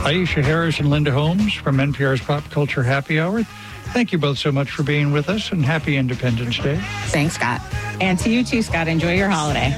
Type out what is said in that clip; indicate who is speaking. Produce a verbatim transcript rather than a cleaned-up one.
Speaker 1: Aisha Harris and Linda Holmes from N P R's Pop Culture Happy Hour. Thank you both so much for being with us, and happy Independence Day.
Speaker 2: Thanks, Scott. And to you too, Scott. Enjoy your holiday.